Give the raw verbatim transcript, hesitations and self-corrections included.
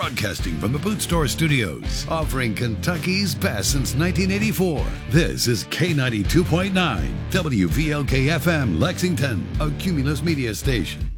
Broadcasting from the Boot Store Studios, offering Kentucky's best since nineteen eighty-four. This is K ninety-two point nine, W V L K F M, Lexington, a Cumulus Media station.